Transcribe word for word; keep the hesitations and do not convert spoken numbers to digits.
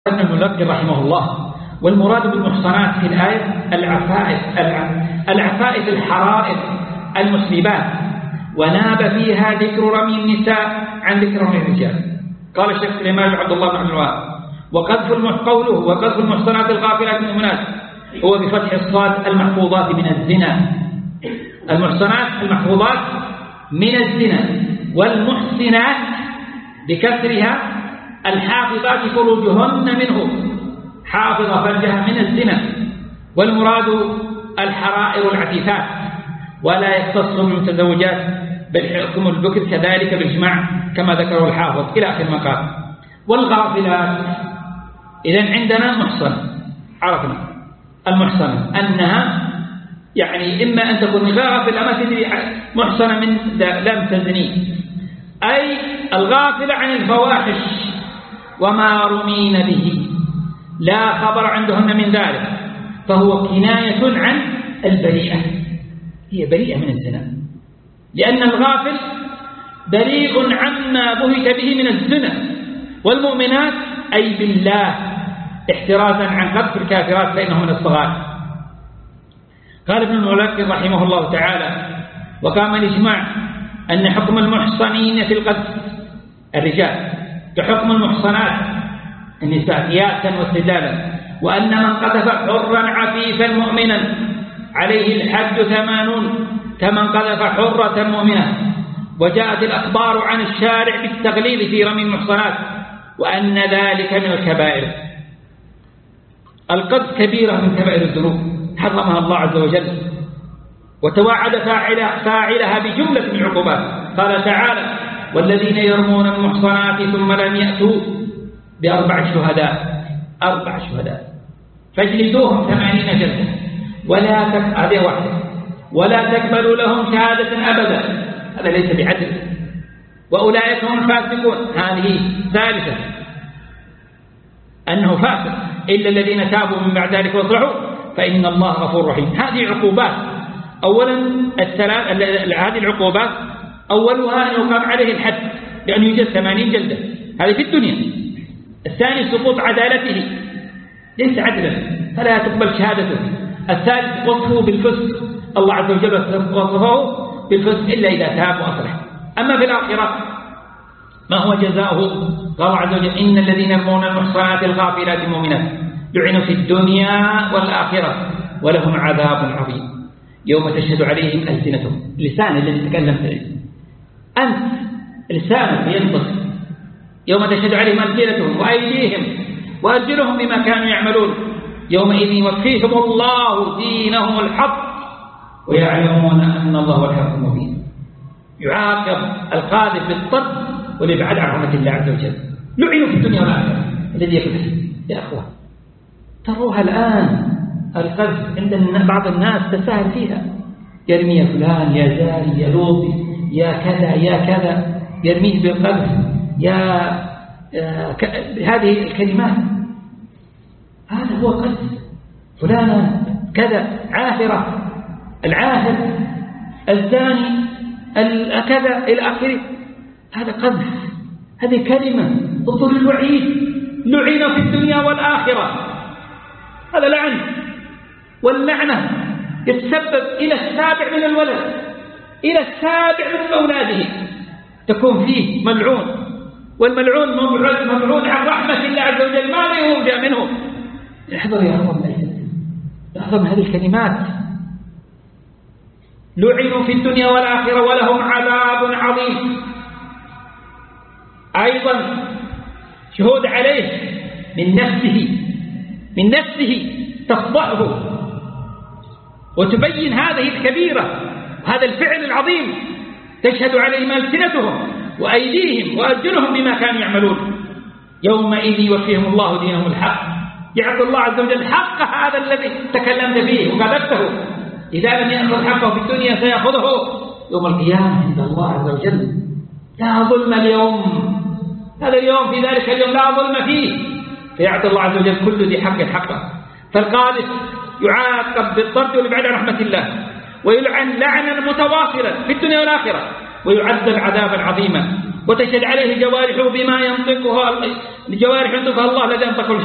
ابن الملقن رحمه الله. والمراد بالمحصنات في الآية العفائف العفائف الحرائر المسلمات، وناب فيها ذكر رمي النساء عن ذكر رمي الرجال. قال الشيخ سليمان بن عبد الله بن عبد الوهاب: وقذف قوله وقذف المحصنات الغافلات المؤمنات هو بفتح الصاد المحفوظات من الزنا. المحصنات المحفوظات من الزنا، والمحسنات بكسرها الحافظات فروجهن منه، حافظة فرجها من الزنا. والمراد الحرائر العفيفات، ولا يختص بالمتزوجات بالحكم البكر كذلك بالإجماع كما ذكره الحافظ إلى آخر ما قال. والغافلات إذن عندنا محصن، عرفنا المحصنة أنها يعني إما أن تكون غافلة ما تدري محصنة من لم تزني، أي الغافلة عن الفواحش وما رمين به، لا خبر عندهن من ذلك، فهو كناية عن البريئة، هي بريئة من الزنا، لأن الغافل بريء عما بهت به من الزنا. والمؤمنات أي بالله احترازا عن قذف الكافرات فإنه من الصغار. قال ابن الملقن رحمه الله تعالى: وقام الإجماع أن حكم المحصنين في القذف الرجال كحكم المحصنات النساء قياسا واستدلالا، وأن من قذف حرا عفيفا مؤمنا عليه الحد ثمانون كمن قذف حرة مؤمنة. وجاءت الأخبار عن الشارع بالتغليظ في رمي المحصنات، وأن ذلك من الكبائر. القذف كبيرة من كبائر الذنوب حرمها الله عز وجل، وتوعد فاعلها بجملة من العقوبات. قال تعالى: والذين يرمون المحصنات ثم لم يأتوا بأربع شهداء أربع شهداء فاجلدوهم ثمانين جلدة ولا هذه واحدة ولا تقبلوا لهم شهادة أبدا، هذا ليس بعدل، وأولئك هم الفاسقون، هذه ثالثة أنه فاسق، إلا الذين تابوا من بعد ذلك واصلحوا فإن الله غفور رحيم. هذه عقوبات. أولا الثلاث هذه العقوبات أولها أن يقام عليه الحد لأنه يوجد ثمانين جلدة، هذه في الدنيا. الثاني سقوط عدالته، ليس عدلا فلا تقبل شهادته. الثالث وصفه بالفسق، الله عز وجل وصفه بالفسق إلا إذا تاب وأصلح. أما في الآخرة ما هو جزاؤه؟ قال عز وجل: إن الذين يرمون المحصنات الغافلات المؤمنات لعنوا في الدنيا والآخرة ولهم عذاب عظيم يوم تشهد عليهم ألسنتهم. لسان الذي تكلمت به أنت، لسانك ينطق يوم تشهد عليهم ألسنتهم وأيديهم وأرجلهم بما كانوا يعملون يومئذ يوفيهم الله دينهم الحق ويعلمون أن الله هو الحق المبين. يعاقب القاذف بالطرد والإبعاد عن رحمة الله عز وجل. لعنوا في الدنيا والآخرة. الذي يقذف يا أخوة تروها الآن القذف عند بعض الناس تساهل فيها، يرمي يا فلان يا زاني يا لوطي يا كذا يا كذا، يرميه بالقذف يا ك... هذه الكلمات، هذا هو قذف. فلانة كذا عاهرة، العاهر الزاني كذا إلى آخره، هذا قذف، هذه كلمة تضر الوعيد. لعن في الدنيا والآخرة، هذا لعن، واللعنة يتسبب إلى السابع من الولد إلى السابع من أولاده تكون فيه ملعون، والملعون ممعون عن رحمة الله عز وجل، ما لا يرجى منه. احذر يا أخوان، احذر من هذه الكلمات. لعنوا في الدنيا والآخرة ولهم عذاب عظيم. أيضا شهود عليه من نفسه من نفسه تفضحه وتبين هذه الكبيرة، هذا الفعل العظيم، تشهد عليهم ألسنتهم وأيديهم وأرجلهم بما كانوا يعملون يومئذ يوفيهم الله دينهم الحق. يعطي الله عز وجل حق هذا الذي تكلمت فيه وقذفته. إذا لم يأخذ حقه في الدنيا سيأخذه يوم القيامة عند الله عز وجل. لا ظلم اليوم، هذا اليوم في ذلك اليوم لا ظلم فيه، فيعطي الله عز وجل كل ذي حق حقه. فالقاذف يعاقب بالطرد والإبعاد عن رحمة الله، ويلعن لعنا متواصلا في الدنيا والآخرة، ويعذب عذابا عظيما، وتشهد عليه جوارحه بما ينطقها الجوارح ينطقها الله الذي ينطق